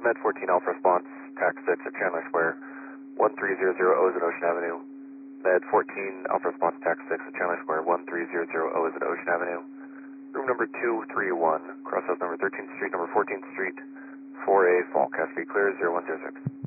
Med 14 Alpha Response, TAC 6 at Chandler Square, 1300 O's at Ocean Avenue. Med 14 Alpha Response, TAC 6 at Chandler Square, 1300 O's at Ocean Avenue. Room number 231, cross house number 13th Street, number 14th Street, 4A, Fall. Cascade clear, 0106.